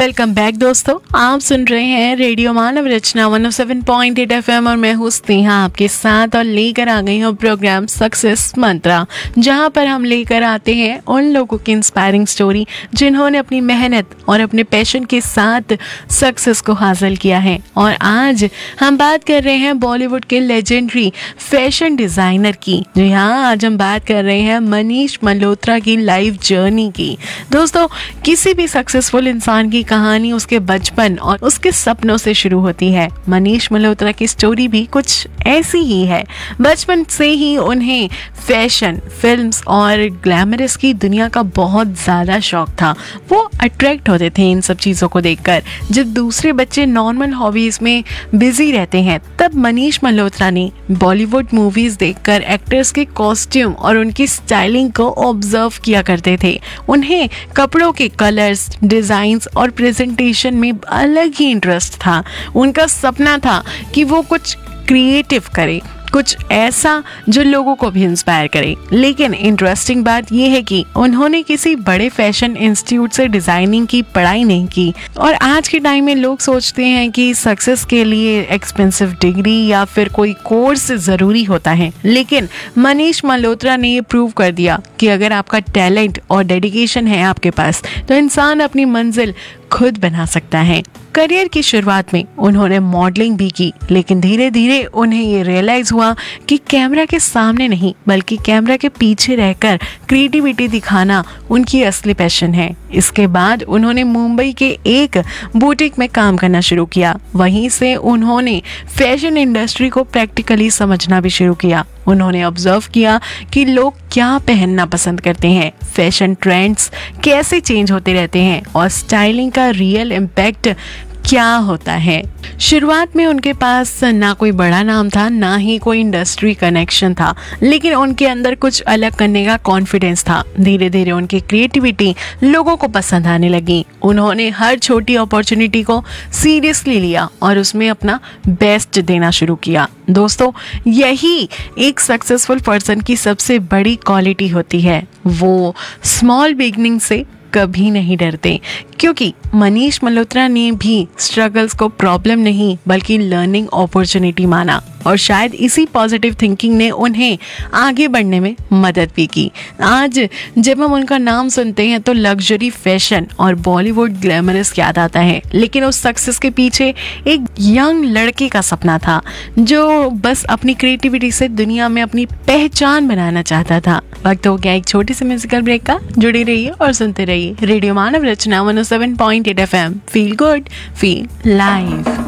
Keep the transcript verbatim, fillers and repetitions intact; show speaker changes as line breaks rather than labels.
Welcome back दोस्तों, आप सुन रहे हैं रेडियो मानव रचना one O seven point eight F M और मैं हूँ स्नेहा आपके साथ और लेकर आ गई हूँ प्रोग्राम सक्सेस मंत्रा, जहाँ पर हम लेकर आते हैं उन लोगों की इंस्पायरिंग स्टोरी जिन्होंने अपनी मेहनत और अपने पैशन के साथ सक्सेस को हासिल किया है। और आज हम बात कर रहे हैं बॉलीवुड के लेजेंडरी फैशन डिजाइनर की। जी हाँ, आज हम बात कर रहे हैं मनीष मल्होत्रा की लाइफ जर्नी की। दोस्तों, किसी भी सक्सेसफुल इंसान की कहानी उसके बचपन और उसके सपनों से शुरू होती है। मनीष मल्होत्रा की स्टोरी भी कुछ ऐसी ही है। बचपन से ही उन्हें फैशन, फिल्म्स और ग्लैमरस की दुनिया का बहुत ज़्यादा शौक था। वो अट्रैक्ट होते थे इन सब चीज़ों को देखकर। जब दूसरे बच्चे नॉर्मल हॉबीज़ में बिजी रहते हैं, तब मनीष मल्होत्रा ने बॉलीवुड मूवीज़ देखकर एक्टर्स के कॉस्ट्यूम और उनकी स्टाइलिंग को ऑब्जर्व किया करते थे। उन्हें कपड़ों के कलर्स, डिज़ाइंस और प्रेजेंटेशन में अलग ही इंटरेस्ट था। उनका सपना था कि वो कुछ क्रिएटिव करे, कुछ ऐसा जो लोगों को भी इंस्पायर करे। लेकिन इंटरेस्टिंग बात यह है कि उन्होंने किसी बड़े फैशन इंस्टीट्यूट से डिजाइनिंग की पढ़ाई नहीं की। और आज के टाइम में लोग सोचते हैं कि सक्सेस के लिए एक्सपेंसिव डिग्री या फिर कोई कोर्स जरूरी होता है। लेकिन मनीष मल्होत्रा ने ये प्रूव कर दिया कि अगर आपका टैलेंट और डेडिकेशन है आपके पास, तो इंसान अपनी मंजिल खुद बना सकता है। करियर की शुरुआत में उन्होंने मॉडलिंग भी की, लेकिन धीरे धीरे उन्हें ये रियलाइज हुआ कि कैमरा के सामने नहीं बल्कि कैमरा के पीछे रहकर क्रिएटिविटी दिखाना उनकी असली पैशन है। इसके बाद उन्होंने मुंबई के एक बुटीक में काम करना शुरू किया। वहीं से उन्होंने फैशन इंडस्ट्री को प्रैक्टिकली समझना भी शुरू किया। उन्होंने ऑब्जर्व किया कि लोग क्या पहनना पसंद करते हैं, फैशन ट्रेंड्स कैसे चेंज होते रहते हैं और स्टाइलिंग का रियल इम्पैक्ट क्या होता है। शुरुआत में उनके पास ना कोई बड़ा नाम था, ना ही कोई इंडस्ट्री कनेक्शन था, लेकिन उनके अंदर कुछ अलग करने का कॉन्फिडेंस था। धीरे धीरे उनकी क्रिएटिविटी लोगों को पसंद आने लगी। उन्होंने हर छोटी अपॉर्चुनिटी को सीरियसली लिया और उसमें अपना बेस्ट देना शुरू किया। दोस्तों, यही एक सक्सेसफुल पर्सन की सबसे बड़ी क्वालिटी होती है। वो स्मॉल बिगनिंग से कभी नहीं डरते, क्योंकि मनीष मल्होत्रा ने भी स्ट्रगल्स को प्रॉब्लम नहीं बल्कि लर्निंग अपॉर्चुनिटी माना। और शायद इसी पॉजिटिव थिंकिंग ने उन्हें आगे बढ़ने में मदद भी की। आज जब हम उनका नाम सुनते हैं तो लग्जरी फैशन और बॉलीवुड ग्लैमरस याद आता है, लेकिन उस सक्सेस के पीछे एक यंग लड़के का सपना था जो बस अपनी क्रिएटिविटी से दुनिया में अपनी पहचान बनाना चाहता था। वक्त हो गया एक छोटी सी म्यूजिकल ब्रेक का। जुड़े रहिए और सुनते रहिए रेडियो मानव रचना one O seven point eight F M. Feel good, feel live.